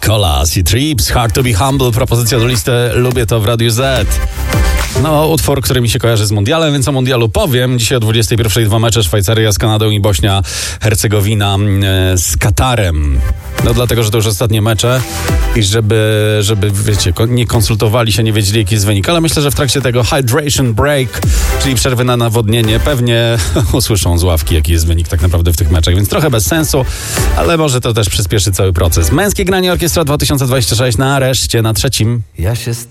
Cola, C-Trips, Hard to be Humble, propozycja do listy Lubię to w Radiu Z. No, utwór, który mi się kojarzy z mundialem, więc o mundialu powiem. Dzisiaj o 21:00 2 mecze, Szwajcaria z Kanadą i Bośnia-Hercegowina z Katarem. No dlatego, że to już ostatnie mecze i żeby wiecie, nie konsultowali się, nie wiedzieli jaki jest wynik, ale myślę, że w trakcie tego hydration break, czyli przerwy na nawodnienie, pewnie usłyszą z ławki jaki jest wynik tak naprawdę w tych meczach, więc trochę bez sensu, ale może to też przyspieszy cały proces. Męskie granie Orkiestra 2026 nareszcie na 3.